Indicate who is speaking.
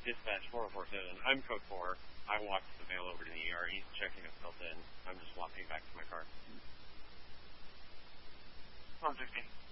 Speaker 1: Dispatch 447. I'm code 4. I walked the male over to the ER. He's checking if built in. I'm just walking back to my car.
Speaker 2: 116.